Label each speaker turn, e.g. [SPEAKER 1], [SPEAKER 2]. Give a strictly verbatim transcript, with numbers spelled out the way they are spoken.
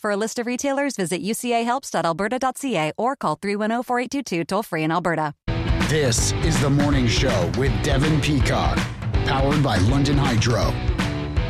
[SPEAKER 1] For a list of retailers, visit u c a helps dot alberta dot c a or call three one zero, four eight two two toll-free in Alberta.
[SPEAKER 2] This is The Morning Show with Devin Peacock, powered by London Hydro.